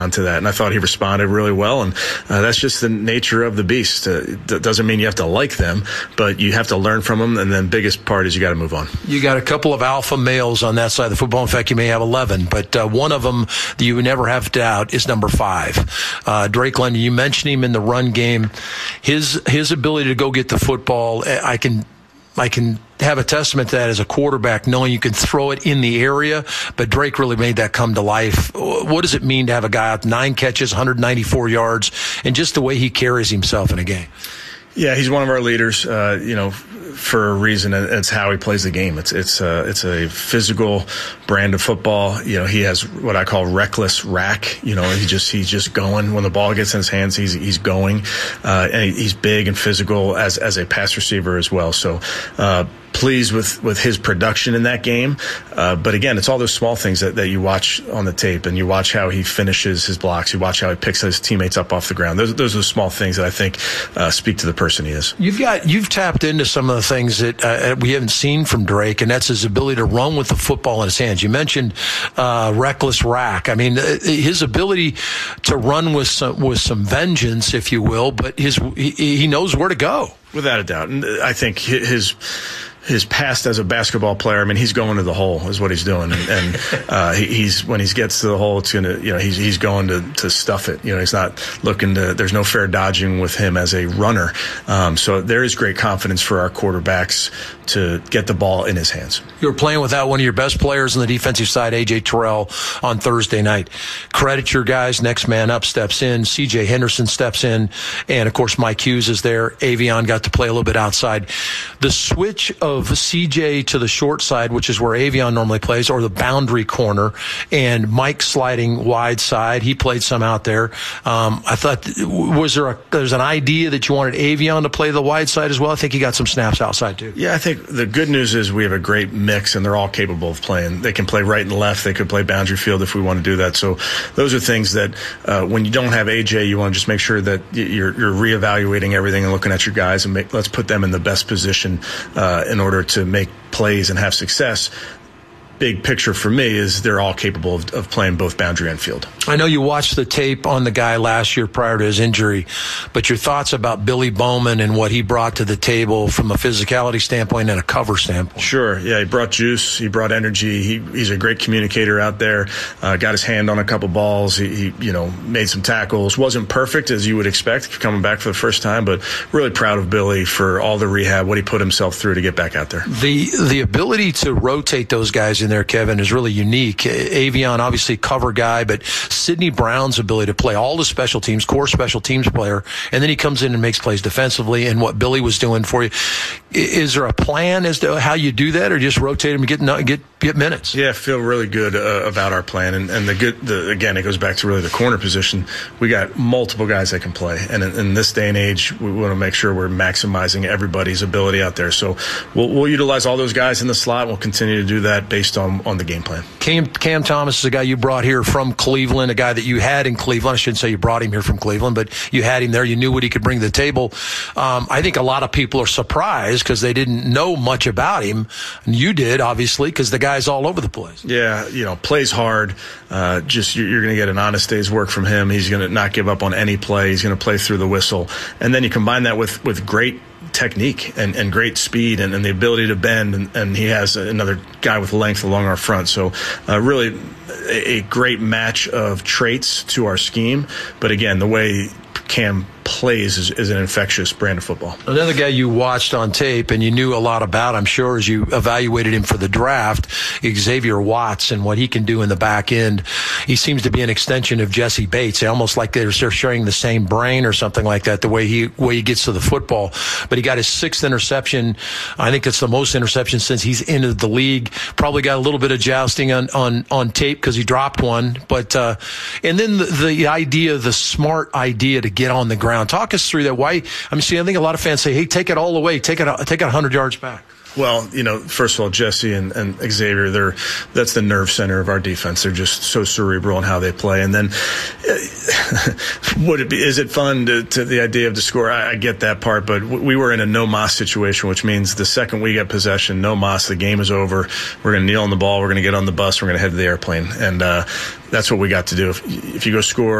to that, and I thought he responded really well, and that's just the nature of the beast. That doesn't mean you have to like them, but you have to learn from them, and then biggest part is you got to move on. You got a couple of alpha males on that side of the football. In fact, you may have 11, but one of them that you would never have doubt is number 5. Drake London, you mentioned him in the run game. His ability to go get the football, I can have a testament to that as a quarterback, knowing you can throw it in the area, but Drake really made that come to life. What does it mean to have a guy out 9 catches, 194 yards, and just the way he carries himself in a game? Yeah, he's one of our leaders, for a reason. It's how he plays the game. It's a physical brand of football. He has what I call reckless rack. He's just going. When the ball gets in his hands, he's going. And he's big and physical as a pass receiver as well. So, pleased with his production in that game. But again, it's all those small things that you watch on the tape, and you watch how he finishes his blocks. You watch how he picks his teammates up off the ground. Those are the small things that I think speak to the person he is. You've tapped into some of the things that we haven't seen from Drake, and that's his ability to run with the football in his hands. You mentioned reckless rack. I mean, his ability to run with some vengeance, if you will, but he knows where to go. Without a doubt. And I think his past as a basketball player, I mean, he's going to the hole is what he's doing. And he's when he gets to the hole, it's going to, he's going to stuff it. He's not looking to, there's no fair dodging with him as a runner. So there is great confidence for our quarterbacks to get the ball in his hands. You were playing without one of your best players on the defensive side, A.J. Terrell, on Thursday night. Credit your guys. Next man up steps in. C.J. Henderson steps in. And, of course, Mike Hughes is there. Avion got to play a little bit outside. The switch of C.J. to the short side, which is where Avion normally plays, or the boundary corner, and Mike sliding wide side. He played some out there. I thought, there's an idea that you wanted Avion to play the wide side as well? I think he got some snaps outside, too. Yeah, I think the good news is we have a great mix, and they're all capable of playing. They can play right and left. They could play boundary field if we want to do that. So those are things that when you don't have AJ, you want to just make sure that you're reevaluating everything and looking at your guys and let's put them in the best position in order to make plays and have success. Big picture for me is they're all capable of playing both boundary and field. I know you watched the tape on the guy last year prior to his injury, but your thoughts about Billy Bowman and what he brought to the table from a physicality standpoint and a cover standpoint? Sure. Yeah, he brought juice. He brought energy. He's a great communicator out there. Got his hand on a couple balls. He made some tackles. Wasn't perfect as you would expect coming back for the first time, but really proud of Billy for all the rehab, what he put himself through to get back out there. The ability to rotate those guys in there, Kevin, is really unique. Avion, obviously cover guy, but Sidney Brown's ability to play all the special teams, core special teams player, and then he comes in and makes plays defensively, and what Billy was doing for you. Is there a plan as to how you do that, or just rotate him and get minutes? Yeah, I feel really good about our plan, and again, it goes back to really the corner position. We got multiple guys that can play, and in this day and age, we want to make sure we're maximizing everybody's ability out there. So we'll utilize all those guys in the slot. We'll continue to do that based on the game plan. Cam Thomas is a guy you brought here from Cleveland, a guy that you had in Cleveland. I shouldn't say you brought him here from Cleveland, but you had him there. You knew what he could bring to the table. I think a lot of people are surprised because they didn't know much about him. And you did, obviously, because the guy's all over the place. Yeah, plays hard. You're going to get an honest day's work from him. He's going to not give up on any play. He's going to play through the whistle. And then you combine that with great technique and great speed and the ability to bend, and he has another guy with length along our front. So really a great match of traits to our scheme. But again, the way Cam plays is an infectious brand of football. Another guy you watched on tape and you knew a lot about, I'm sure, as you evaluated him for the draft, Xavier Watts and what he can do in the back end. He seems to be an extension of Jesse Bates, almost like they're sharing the same brain or something like that, the way he gets to the football. But he got his 6th interception. I think it's the most interceptions since he's entered the league. Probably got a little bit of jousting on tape because he dropped one. But and then the smart idea to get on the ground. Talk us through that. Why? I think a lot of fans say, hey, take it all away. Take it 100 yards back. Well, first of all, Jesse and Xavier, that's the nerve center of our defense. They're just so cerebral in how they play. And then, is it fun to the idea of the score? I get that part, but we were in a no mas situation, which means the second we get possession, no mas, the game is over. We're going to kneel on the ball. We're going to get on the bus. We're going to head to the airplane. And that's what we got to do. If you go score